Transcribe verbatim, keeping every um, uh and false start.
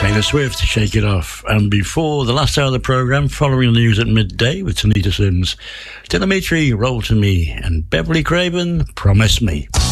Taylor Swift, Shake It Off. And before the last hour of the programme, following the news at midday with Tanita Sims, Telemetry, Roll to Me, and Beverly Craven, Promise Me.